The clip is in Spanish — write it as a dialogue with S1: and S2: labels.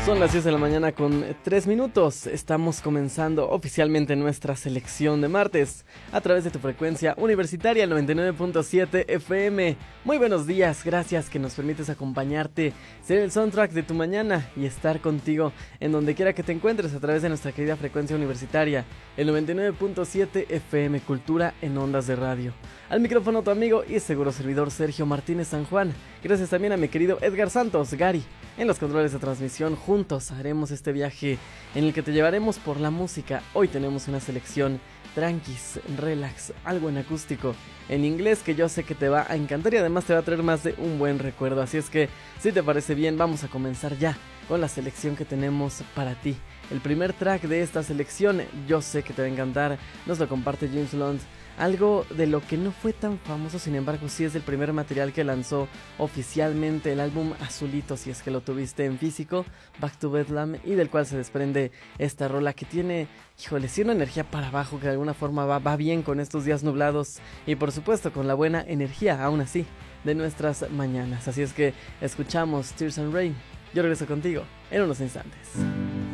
S1: Son las 10 de la mañana con 3 minutos. Estamos comenzando oficialmente nuestra selección de martes a través de tu frecuencia universitaria, el 99.7 FM. Muy buenos días, gracias que nos permites acompañarte, ser el soundtrack de tu mañana y estar contigo en donde quiera que te encuentres a través de nuestra querida frecuencia universitaria, el 99.7 FM, Cultura en Ondas de Radio. Al micrófono tu amigo y seguro servidor Sergio Martínez San Juan. Gracias también a mi querido Edgar Santos, Gary, en los controles de transmisión. Juntos haremos este viaje en el que te llevaremos por la música. Hoy tenemos una selección tranquis, relax, algo en acústico, en inglés, que yo sé que te va a encantar y además te va a traer más de un buen recuerdo. Así es que, si te parece bien, vamos a comenzar ya con la selección que tenemos para ti. El primer track de esta selección, yo sé que te va a encantar, nos lo comparte James Blunt. Algo de lo que no fue tan famoso, sin embargo sí es el primer material que lanzó oficialmente, el álbum Azulito, si es que lo tuviste en físico, Back to Bedlam, y del cual se desprende esta rola que tiene, híjole, sí, una energía para abajo que de alguna forma va bien con estos días nublados y por supuesto con la buena energía, aún así, de nuestras mañanas. Así es que escuchamos Tears and Rain. Yo regreso contigo en unos instantes.